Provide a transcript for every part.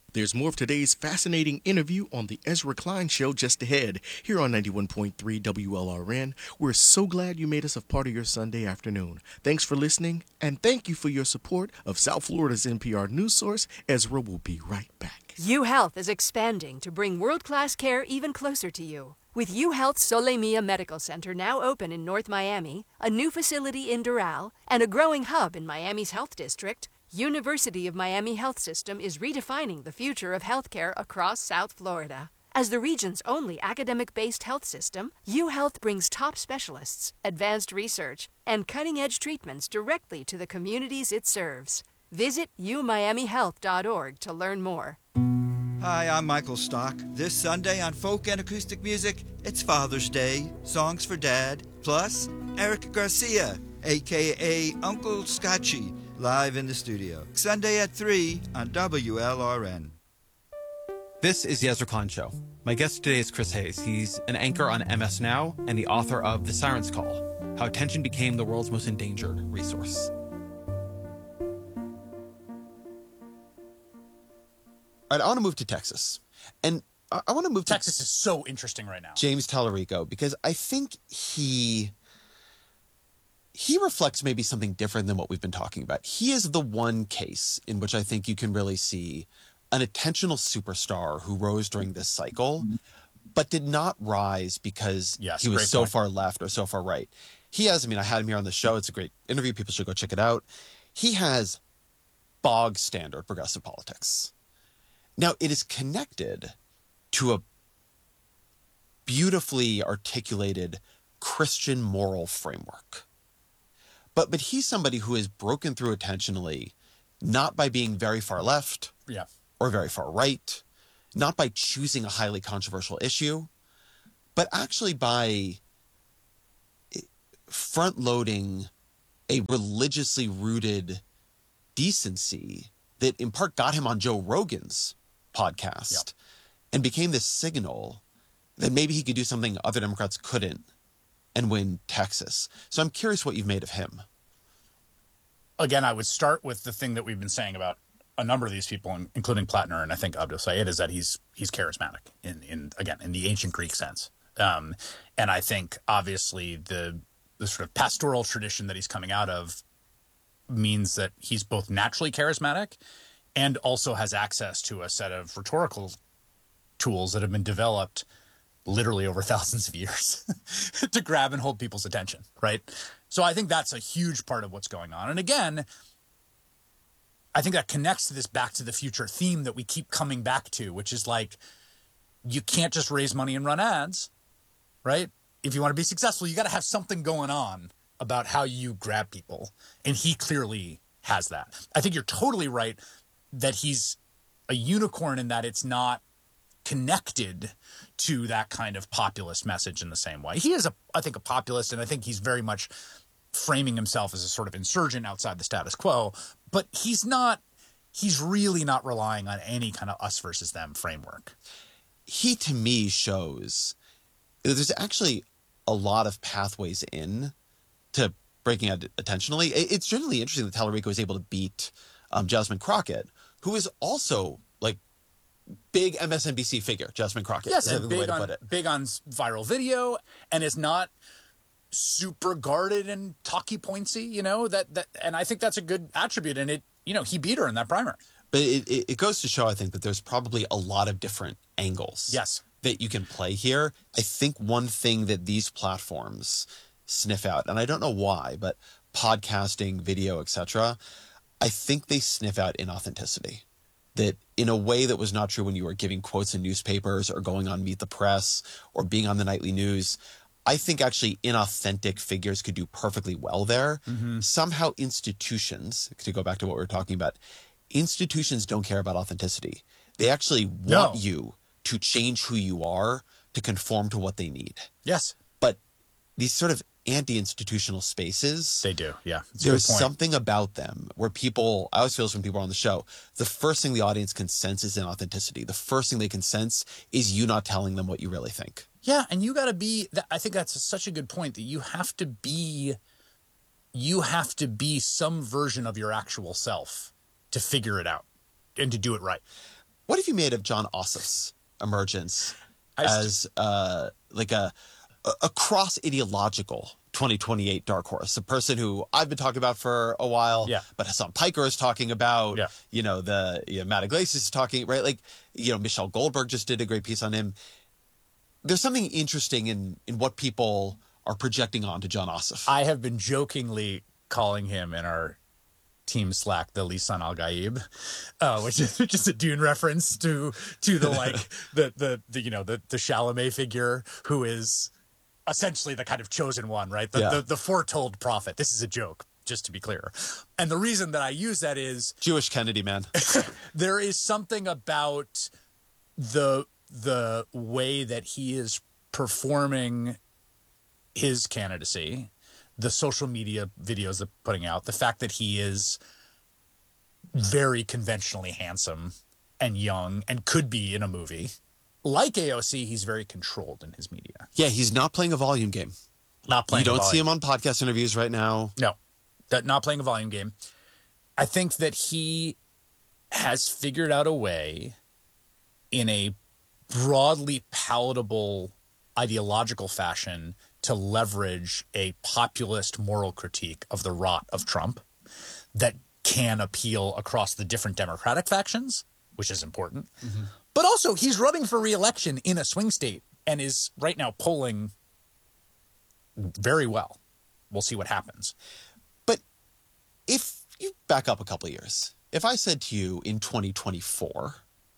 There's more of today's fascinating interview on The Ezra Klein Show just ahead, here on 91.3 WLRN. We're so glad you made us a part of your Sunday afternoon. Thanks for listening, and thank you for your support of South Florida's NPR news source. Ezra will be right back. UHealth is expanding to bring world-class care even closer to you. With UHealth Solemia Medical Center now open in North Miami, a new facility in Doral, and a growing hub in Miami's Health District, University of Miami Health System is redefining the future of healthcare across South Florida. As the region's only academic-based health system, UHealth brings top specialists, advanced research, and cutting-edge treatments directly to the communities it serves. Visit umiamihealth.org to learn more. Hi, I'm Michael Stock. This Sunday on Folk and Acoustic Music, it's Father's Day, songs for Dad, plus Eric Garcia, a.k.a. Uncle Scotchy, live in the studio. Sunday at 3 on WLRN. This is the Ezra Klein Show. My guest today is Chris Hayes. He's an anchor on MS Now and the author of The Siren's Call, How Attention Became the World's Most Endangered Resource. All right, I want to move to Texas. And I want to move to... Texas is so interesting right now. James Tallarico, because I think he reflects maybe something different than what we've been talking about. He is the one case in which I think you can really see an attentional superstar who rose during this cycle, but did not rise because he was so far left or so far right. He has, I had him here on the show. It's a great interview. People should go check it out. He has bog standard progressive politics. Now, it is connected to a beautifully articulated Christian moral framework. But he's somebody who has broken through attentionally, not by being very far left or very far right, not by choosing a highly controversial issue, but actually by front-loading a religiously rooted decency that in part got him on Joe Rogan's podcast and became this signal that maybe he could do something other Democrats couldn't and win Texas. So I'm curious what you've made of him. Again, I would start with the thing that we've been saying about a number of these people, including Plattner and I think Abdul Sayed, is that he's charismatic in the ancient Greek sense. And I think obviously the sort of pastoral tradition that he's coming out of means that he's both naturally charismatic and also has access to a set of rhetorical tools that have been developed literally over thousands of years to grab and hold people's attention, right? So I think that's a huge part of what's going on. And again, I think that connects to this Back to the Future theme that we keep coming back to, which is like, you can't just raise money and run ads, right? If you want to be successful, you got to have something going on about how you grab people. And he clearly has that. I think you're totally right that he's a unicorn in that it's not connected to that kind of populist message in the same way. He is, I think, a populist, and I think he's very much framing himself as a sort of insurgent outside the status quo, but he's really not relying on any kind of us versus them framework. He, to me, shows there's actually a lot of pathways in to breaking out attentionally. It's generally interesting that Tallarico is able to beat Jasmine Crockett, who is also like big MSNBC figure, Jasmine Crockett. Yes, and big on viral video, and is not super guarded and talky pointsy, that and I think that's a good attribute. And he beat her in that primary. But it goes to show, I think, that there's probably a lot of different angles that you can play here. I think one thing that these platforms sniff out, and I don't know why, but podcasting, video, etc., I think they sniff out inauthenticity. That in a way that was not true when you were giving quotes in newspapers or going on Meet the Press or being on the nightly news, I think actually inauthentic figures could do perfectly well there. Mm-hmm. Somehow institutions, to go back to what we were talking about, institutions don't care about authenticity. They actually want you to change who you are to conform to what they need. Yes. But these sort of anti-institutional spaces. They do, yeah. There's something about them where people, I always feel this when people are on the show, the first thing the audience can sense is inauthenticity. The first thing they can sense is you not telling them what you really think. Yeah, and you got to be, I think that's such a good point, that you have to be some version of your actual self to figure it out and to do it right. What have you made of John Ossoff's emergence as like a cross-ideological 2028 dark horse, a person who I've been talking about for a while, but Hassan Piker is talking about, Matt Iglesias is talking, right? Like, Michelle Goldberg just did a great piece on him. There's something interesting in what people are projecting onto John Ossoff. I have been jokingly calling him in our team Slack the Lisan Al Gaib, which is a Dune reference to the like the Chalamet figure who is essentially the kind of chosen one, right? The foretold prophet. This is a joke, just to be clear. And the reason that I use that is Jewish Kennedy, man. There is something about the way that he is performing his candidacy, the social media videos they're putting out, the fact that he is very conventionally handsome and young and could be in a movie. Like AOC, he's very controlled in his media. Yeah, he's not playing a volume game. Not playing. You don't see him on podcast interviews right now. No, not playing a volume game. I think that he has figured out a way in a broadly palatable ideological fashion to leverage a populist moral critique of the rot of Trump that can appeal across the different Democratic factions, which is important. Mm-hmm. But also, he's running for re-election in a swing state and is right now polling very well. We'll see what happens. But if you back up a couple of years, if I said to you in 2024,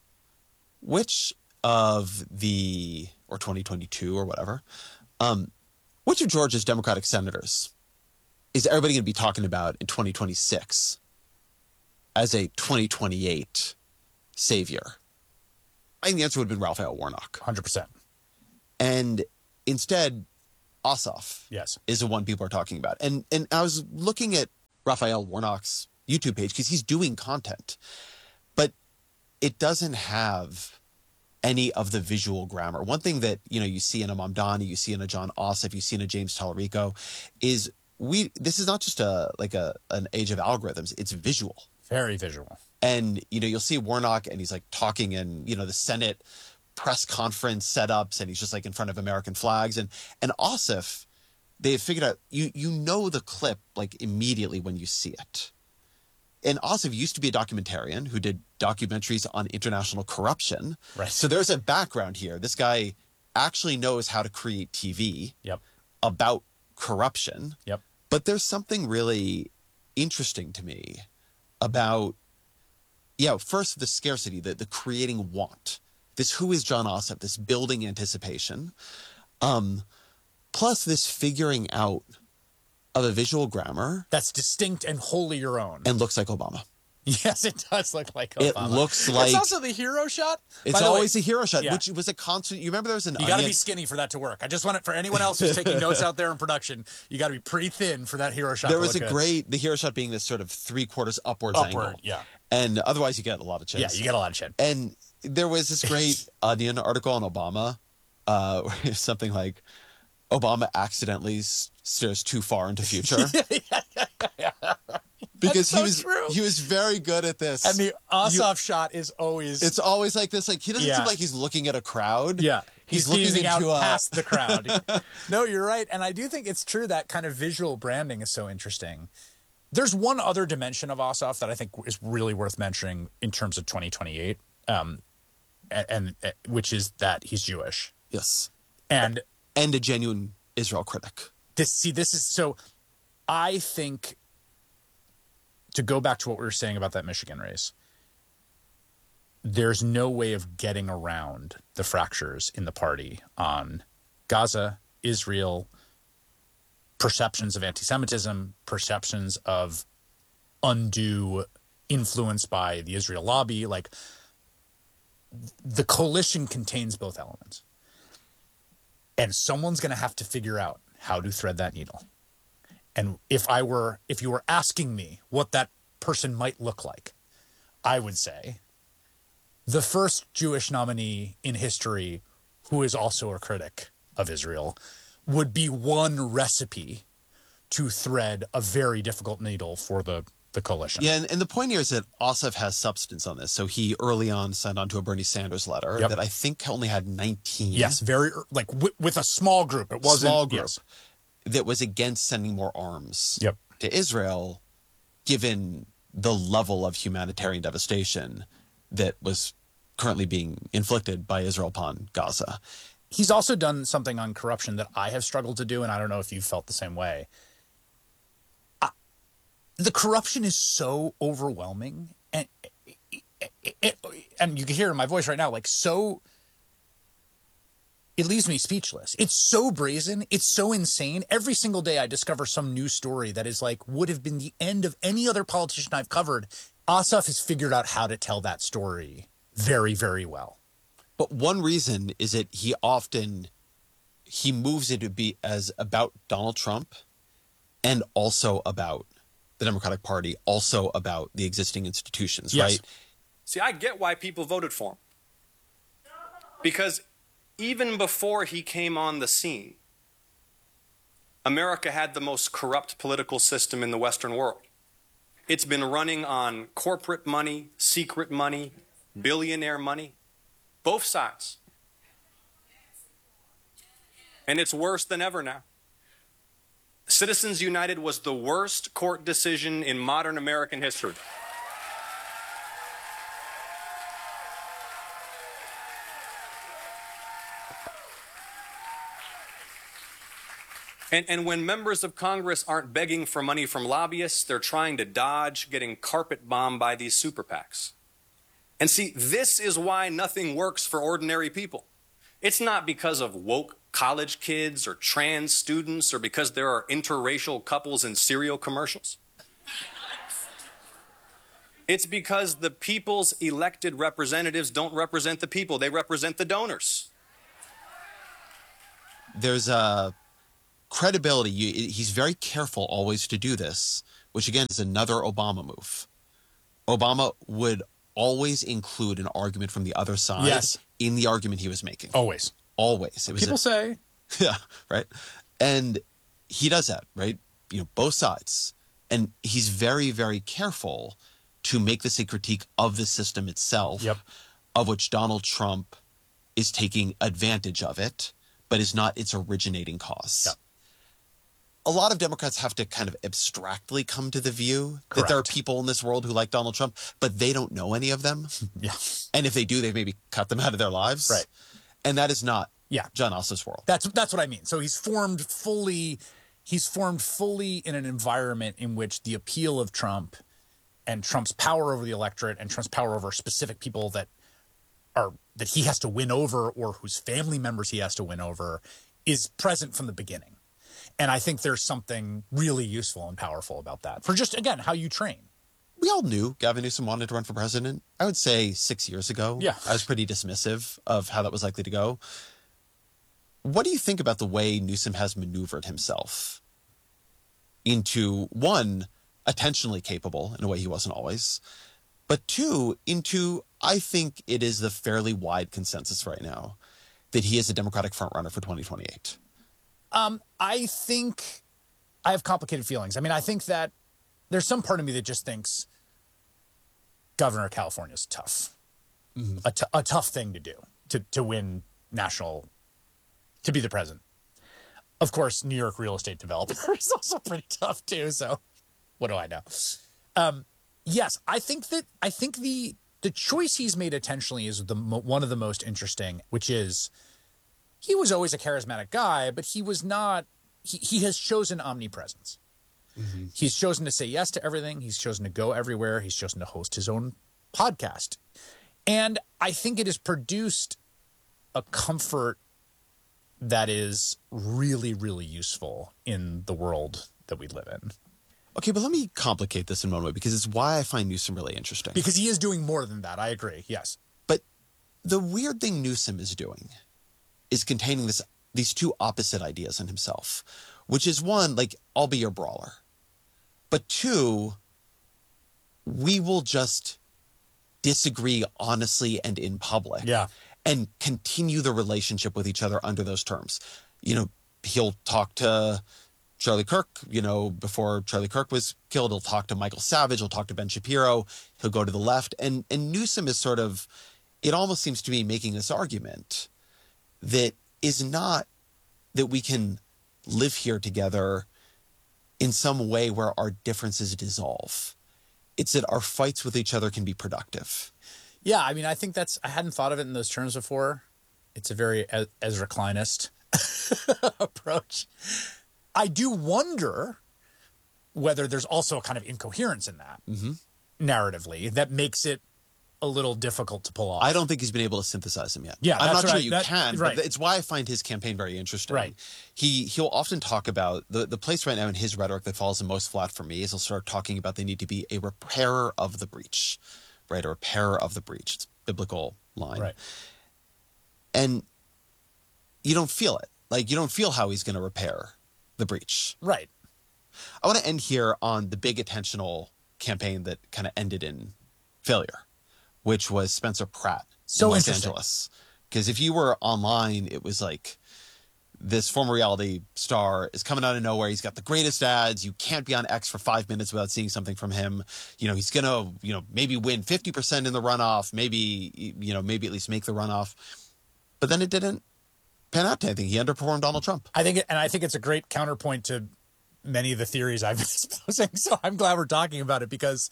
which of the, or 2022 or whatever, which of Georgia's Democratic senators is everybody going to be talking about in 2026 as a 2028 savior? I think the answer would have been Raphael Warnock. 100%. And instead, Ossoff is the one people are talking about. And I was looking at Raphael Warnock's YouTube page because he's doing content, but it doesn't have any of the visual grammar. One thing that, you see in a Mamdani, you see in a John Ossoff, you see in a James Tallarico is this is not just an age of algorithms. It's visual. Very visual. And, you'll see Warnock and he's like talking in, the Senate press conference setups and he's just like in front of American flags. And Ossoff, they've figured out, you know the clip like immediately when you see it. And Ossoff used to be a documentarian who did documentaries on international corruption. Right. So there's a background here. This guy actually knows how to create TV about corruption. Yep. But there's something really interesting to me about, first the scarcity, the creating want. This who is John Ossoff, this building anticipation, plus this figuring out of a visual grammar that's distinct and wholly your own. And looks like Obama. Yes, it does look like Obama. It looks like... It's also the hero shot. It's always the hero shot, which was a constant... You remember there was an... You got to be skinny for that to work. I just want it for anyone else who's taking notes out there in production. You got to be pretty thin for that hero shot. There was the hero shot being this sort of 3/4 upwards angle. Yeah. And otherwise you get a lot of chin. Yeah, you get a lot of chin. And there was this great Onion article on Obama, where something like, Obama accidentally stares too far into future. Because he was very good at this. And the Ossoff shot is always... It's always like this. Like, he doesn't seem like he's looking at a crowd. Yeah. He's looking out past the crowd. No, you're right. And I do think it's true that kind of visual branding is so interesting. There's one other dimension of Ossoff that I think is really worth mentioning in terms of 2028, and which is that he's Jewish. Yes. And a genuine Israel critic. This is so. I think, to go back to what we were saying about that Michigan race, there's no way of getting around the fractures in the party on Gaza, Israel, perceptions of anti-Semitism, perceptions of undue influence by the Israel lobby. Like, the coalition contains both elements. And someone's going to have to figure out how to thread that needle. And if you were asking me what that person might look like, I would say the first Jewish nominee in history who is also a critic of Israel would be one recipe to thread a very difficult needle for the the coalition. Yeah, and the point here is that Ossoff has substance on this. So he early on signed on to a Bernie Sanders letter that I think only had 19. Yes, very, like with a small group. It wasn't. Small group yes. that was against sending more arms Yep. to Israel, given the level of humanitarian devastation that was currently being inflicted by Israel upon Gaza. He's also done something on corruption that I have struggled to do, and I don't know if you felt the same way. The corruption is so overwhelming, and you can hear it in my voice right now, like so, it leaves me speechless. It's so brazen. It's so insane. Every single day I discover some new story that is like, would have been the end of any other politician I've covered. Ossoff has figured out how to tell that story very, very well. But one reason is that he moves it to be as about Donald Trump and also about the Democratic Party, also about the existing institutions, right? See, I get why people voted for him. Because even before he came on the scene, America had the most corrupt political system in the Western world. It's been running on corporate money, secret money, billionaire money, both sides. And it's worse than ever now. Citizens United was the worst court decision in modern American history. And when members of Congress aren't begging for money from lobbyists, they're trying to dodge getting carpet bombed by these super PACs. And see, this is why nothing works for ordinary people. It's not because of woke college kids or trans students or because there are interracial couples in cereal commercials. It's because the people's elected representatives don't represent the people. They represent the donors. There's a credibility. He's very careful always to do this, which again is another Obama move. Obama would always include an argument from the other side in the argument he was making. Always. Always. It was People say. Yeah, right. And he does that, right? You know, both sides. And he's very, very careful to make this a critique of the system itself, of which Donald Trump is taking advantage of it, but is not its originating cause. Yep. A lot of Democrats have to kind of abstractly come to the view that there are people in this world who like Donald Trump, but they don't know any of them. Yeah. And if they do, they've maybe cut them out of their lives. Right. And that is not John Ossoff's world. That's what I mean. So he's formed fully in an environment in which the appeal of Trump and Trump's power over the electorate and Trump's power over specific people that he has to win over or whose family members he has to win over is present from the beginning. And I think there's something really useful and powerful about that for just, again, how you train. We all knew Gavin Newsom wanted to run for president. I would say 6 years ago. Yeah. I was pretty dismissive of how that was likely to go. What do you think about the way Newsom has maneuvered himself into, one, attentionally capable in a way he wasn't always, but two, into, I think it is the fairly wide consensus right now that he is a Democratic frontrunner for 2028? I think I have complicated feelings. I mean, I think that there's some part of me that just thinks governor of California is tough, a tough thing to do to win to be the president. Of course, New York real estate developer is also pretty tough too. So what do I know? Yes, I think the choice he's made intentionally is one of the most interesting, which is he was always a charismatic guy, but he was not. He has chosen omnipresence. Mm-hmm. He's chosen to say yes to everything. He's chosen to go everywhere. He's chosen to host his own podcast. And I think it has produced a comfort that is really, really useful in the world that we live in. Okay, but let me complicate this in one way because it's why I find Newsom really interesting. Because he is doing more than that. I agree. Yes. But the weird thing Newsom is doing is containing these two opposite ideas in himself, which is one, like, I'll be your brawler. But two, we will just disagree honestly and in public. Yeah. And continue the relationship with each other under those terms. You know, he'll talk to Charlie Kirk, before Charlie Kirk was killed, he'll talk to Michael Savage, he'll talk to Ben Shapiro, he'll go to the left. And Newsom is sort of, it almost seems to me making this argument that is not that we can live here together in some way where our differences dissolve. It's that our fights with each other can be productive. Yeah, I mean, I think I hadn't thought of it in those terms before. It's a very Ezra Kleinist approach. I do wonder whether there's also a kind of incoherence in that narratively that makes it a little difficult to pull off. I don't think he's been able to synthesize them yet. Yeah, I'm not sure you can, right. but it's why I find his campaign very interesting. Right. He'll often talk about the place right now in his rhetoric that falls the most flat for me is he'll start talking about they need to be a repairer of the breach, right? A repairer of the breach. It's a biblical line. Right. And you don't feel it. Like, you don't feel how he's going to repair the breach. Right. I want to end here on the big attentional campaign that kind of ended in failure, which was Spencer Pratt in Los Angeles. Because if you were online, it was like this former reality star is coming out of nowhere. He's got the greatest ads. You can't be on X for 5 minutes without seeing something from him. He's going to, maybe win 50% in the runoff, maybe at least make the runoff. But then it didn't pan out to anything. He underperformed Donald Trump. I think it's a great counterpoint to many of the theories I've been exposing. So I'm glad we're talking about it because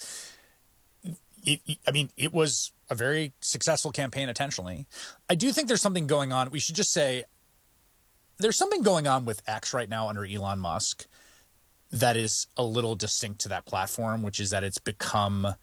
it was a very successful campaign attentionally. I do think there's something going on. We should just say there's something going on with X right now under Elon Musk that is a little distinct to that platform, which is that it's become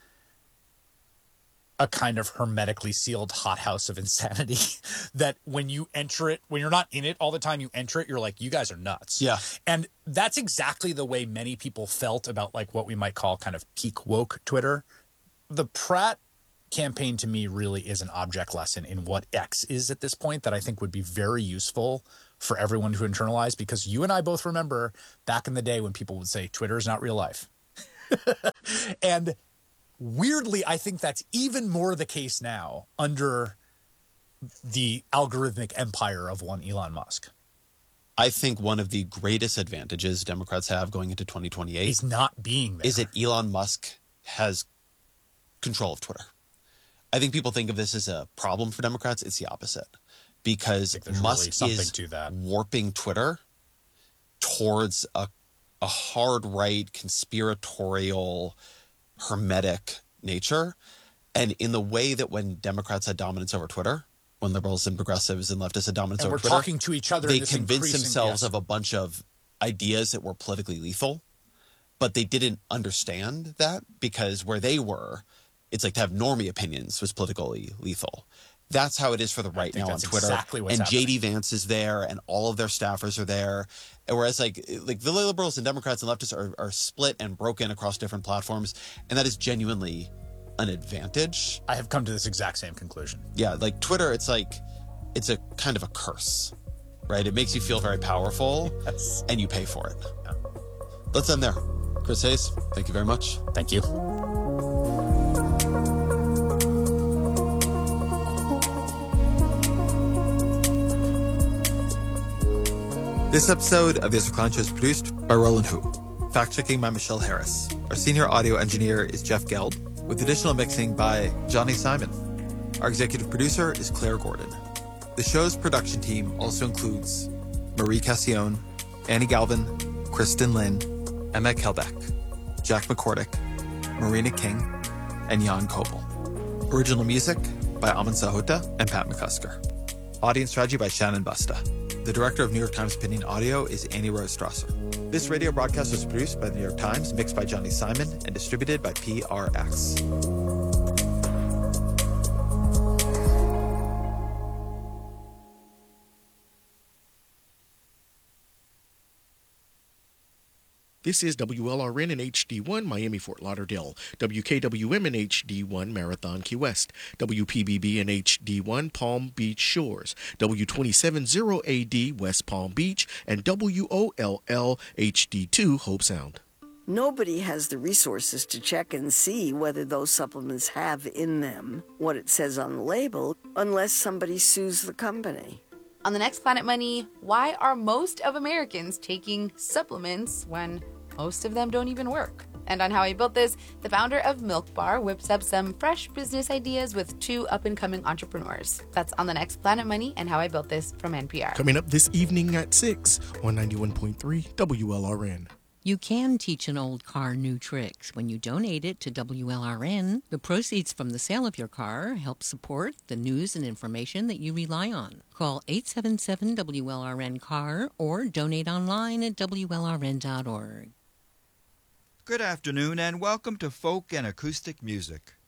a kind of hermetically sealed hothouse of insanity that when you enter it, when you're not in it all the time, you enter it, you're like, you guys are nuts. Yeah. And that's exactly the way many people felt about like what we might call kind of peak woke Twitter. The Pratt campaign to me really is an object lesson in what X is at this point that I think would be very useful for everyone to internalize, because you and I both remember back in the day when people would say Twitter is not real life. And weirdly, I think that's even more the case now under the algorithmic empire of one Elon Musk. I think one of the greatest advantages Democrats have going into 2028 is not being there. Is that Elon Musk has control of Twitter. I think people think of this as a problem for Democrats. It's the opposite, because Musk really is to that. warping Twitter towards a hard right, conspiratorial, hermetic nature. And in the way that when Democrats had dominance over Twitter, when liberals and progressives and leftists had dominance over Twitter, talking to each other, they convinced themselves of a bunch of ideas that were politically lethal, but they didn't understand that, because where they were, it's like to have normie opinions was politically lethal. That's how it is for the right now on Twitter. Exactly what's and happening. JD Vance is there, and all of their staffers are there. And whereas like the liberals and Democrats and leftists are split and broken across different platforms, and that is genuinely an advantage. I have come to this exact same conclusion. Yeah, like Twitter, it's a kind of a curse, right? It makes you feel very powerful, Yes. and you pay for it. Yeah. Let's end there. Chris Hayes, thank you very much. Thank you. This episode of the Ezra Klein Show is produced by Roland Hu. Fact-checking by Michelle Harris. Our senior audio engineer is Jeff Geld, with additional mixing by Johnny Simon. Our executive producer is Claire Gordon. The show's production team also includes Marie Cassione, Annie Galvin, Kristen Lynn, Emma Kelbeck, Jack McCordick, Marina King, and Jan Kobel. Original music by Aman Sahota and Pat McCusker. Audience strategy by Shannon Busta. The director of New York Times Opinion Audio is Annie Rose Strasser. This radio broadcast was produced by the New York Times, mixed by Johnny Simon, and distributed by PRX. This is WLRN in HD1, Miami, Fort Lauderdale, WKWM in HD1, Marathon, Key West, WPBB in HD1, Palm Beach Shores, W270AD, West Palm Beach, and WOLL HD2, Hope Sound. Nobody has the resources to check and see whether those supplements have in them what it says on the label unless somebody sues the company. On the next Planet Money, why are most of Americans taking supplements when most of them don't even work? And on How I Built This, the founder of Milk Bar whips up some fresh business ideas with two up-and-coming entrepreneurs. That's on the next Planet Money and How I Built This from NPR. Coming up this evening at 6 on 91.3 WLRN. You can teach an old car new tricks. When you donate it to WLRN, the proceeds from the sale of your car help support the news and information that you rely on. Call 877-WLRN-CAR or donate online at WLRN.org. Good afternoon and welcome to Folk and Acoustic Music.